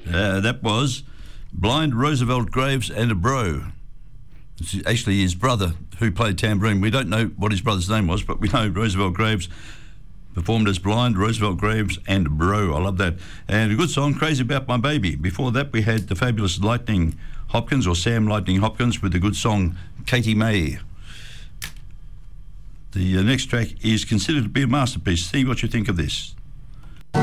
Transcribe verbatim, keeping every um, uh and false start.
Uh, that was Blind Roosevelt Graves and a Bro. It's actually his brother who played tambourine. We don't know what his brother's name was, but we know Roosevelt Graves performed as Blind Roosevelt Graves and a Bro. I love that. And a good song, Crazy About My Baby. Before that, we had the fabulous Lightning Hopkins, or Sam Lightning Hopkins, with the good song Katie May. The uh, next track is considered to be a masterpiece. See what you think of this.